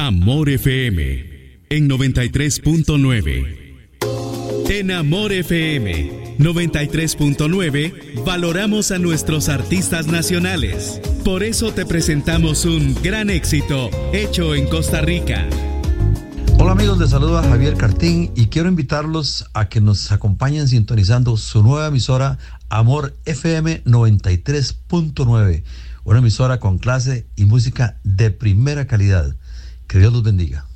Amor FM en 93.9. En Amor FM 93.9 valoramos a nuestros artistas nacionales. Por eso te presentamos un gran éxito hecho en Costa Rica. Hola amigos, les saluda Javier Cartín y quiero invitarlos a que nos acompañen sintonizando su nueva emisora Amor FM 93.9, una emisora con clase y música de primera calidad. Que Dios los bendiga.